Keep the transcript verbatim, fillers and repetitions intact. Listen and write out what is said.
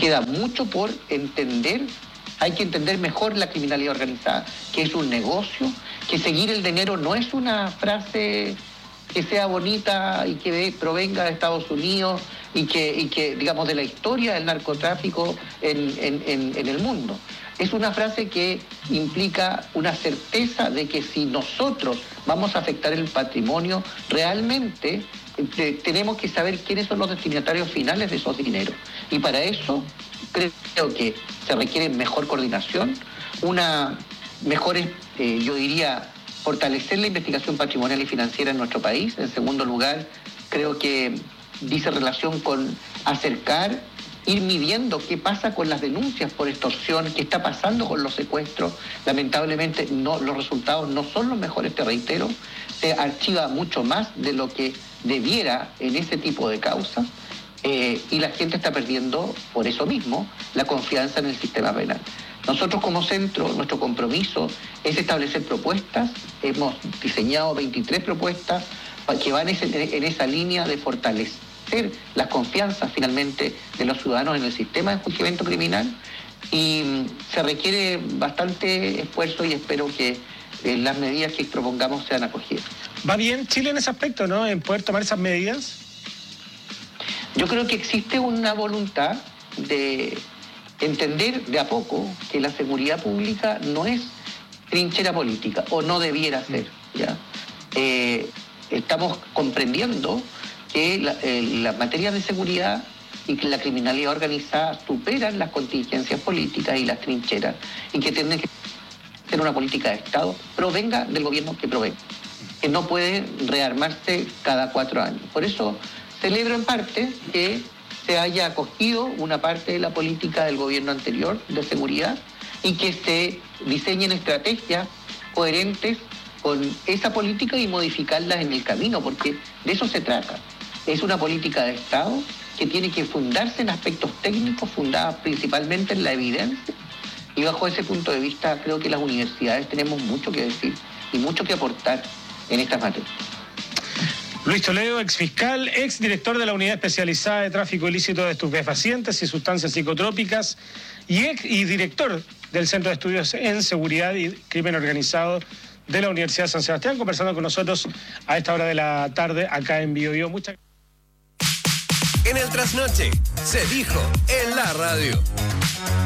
Queda mucho por entender. Hay que entender mejor la criminalidad organizada, que es un negocio, que seguir el dinero no es una frase que sea bonita y que provenga de Estados Unidos y que, y que digamos, de la historia del narcotráfico en, en, en, en el mundo. Es una frase que implica una certeza de que si nosotros vamos a afectar el patrimonio, realmente eh, tenemos que saber quiénes son los destinatarios finales de esos dineros. Y para eso creo que se requiere mejor coordinación, una mejor, eh, yo diría, fortalecer la investigación patrimonial y financiera en nuestro país. En segundo lugar, creo que dice relación con acercar, ir midiendo qué pasa con las denuncias por extorsión, qué está pasando con los secuestros. Lamentablemente no, los resultados no son los mejores, te reitero. Se archiva mucho más de lo que debiera en ese tipo de causas. Eh, y la gente está perdiendo, por eso mismo, la confianza en el sistema penal. Nosotros como centro, nuestro compromiso es establecer propuestas. Hemos diseñado veintitrés propuestas que van en esa línea de fortalecer las confianzas finalmente de los ciudadanos en el sistema de enjuiciamiento criminal, y se requiere bastante esfuerzo y espero que eh, las medidas que propongamos sean acogidas. ¿Va bien Chile en ese aspecto, no? En poder tomar esas medidas. Yo creo que existe una voluntad de entender de a poco que la seguridad pública no es trinchera política, o no debiera ser, ¿ya? Eh, estamos comprendiendo que la, eh, las materias de seguridad y que la criminalidad organizada superan las contingencias políticas y las trincheras, y que tiene que ser una política de Estado, provenga del gobierno que provenga, que no puede rearmarse cada cuatro años. Por eso celebro en parte que se haya acogido una parte de la política del gobierno anterior de seguridad y que se diseñen estrategias coherentes con esa política y modificarlas en el camino, porque de eso se trata. Es una política de Estado que tiene que fundarse en aspectos técnicos, fundada principalmente en la evidencia, y bajo ese punto de vista creo que las universidades tenemos mucho que decir y mucho que aportar en estas materias. Luis Toledo, exfiscal, exdirector de la Unidad Especializada de Tráfico Ilícito de Estupefacientes y Sustancias Psicotrópicas y, ex, y director del Centro de Estudios en Seguridad y Crimen Organizado de la Universidad de San Sebastián, conversando con nosotros a esta hora de la tarde acá en Bio Bio. Muchas En el Trasnoche se dijo en la radio.